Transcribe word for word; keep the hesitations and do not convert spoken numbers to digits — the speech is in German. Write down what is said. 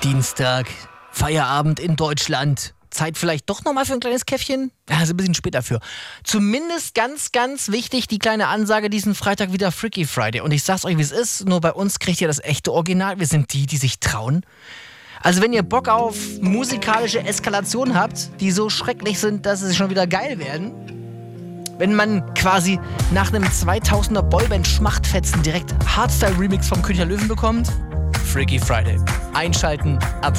Dienstag, Feierabend in Deutschland. Zeit vielleicht doch nochmal für ein kleines Käffchen? Ja, ist ein bisschen spät dafür. Zumindest ganz, ganz wichtig, die kleine Ansage, diesen Freitag wieder Freaky Friday. Und ich sag's euch, wie es ist, nur bei uns kriegt ihr das echte Original. Wir sind die, die sich trauen. Also wenn ihr Bock auf musikalische Eskalationen habt, die so schrecklich sind, dass sie schon wieder geil werden, wenn man quasi nach einem zweitausender Boyband-Schmachtfetzen direkt Hardstyle-Remix vom König der Löwen bekommt, Freaky Friday. Einschalten, ab